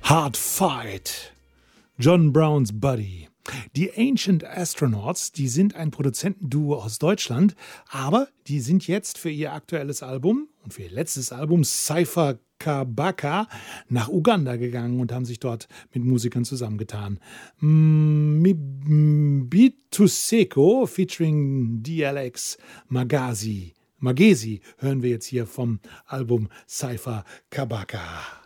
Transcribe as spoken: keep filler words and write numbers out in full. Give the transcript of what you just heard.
Hard Fight. John Browns Buddy. Die Ancient Astronauts, die sind ein Produzentenduo aus Deutschland, aber die sind jetzt für ihr aktuelles Album und für ihr letztes Album Cypher Kabaka nach Uganda gegangen und haben sich dort mit Musikern zusammengetan. Bituseko featuring D L X Magazi. Magesi hören wir jetzt hier vom Album Cypher Kabaka.